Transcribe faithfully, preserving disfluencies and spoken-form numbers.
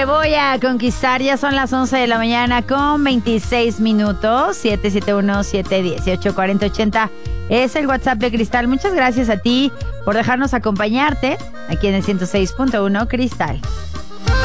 Te voy a conquistar. Ya son las once de la mañana con veintiséis minutos. siete siete uno, siete uno ocho, cuatro cero ocho cero es el WhatsApp de Cristal. Muchas gracias a ti por dejarnos acompañarte aquí en el ciento seis punto uno Cristal.